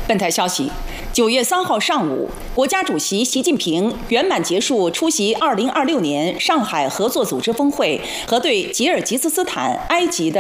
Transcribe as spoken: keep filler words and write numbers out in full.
本台消息，九月三号上午，国家主席习近平圆满结束出席二零二六年上海合作组织峰会和对吉尔吉斯斯坦、埃及的